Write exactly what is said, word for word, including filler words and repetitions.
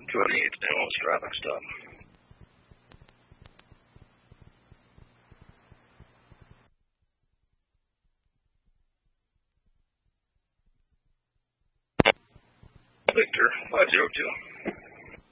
twenty-eight, almost traffic stop. Victor, five zero two.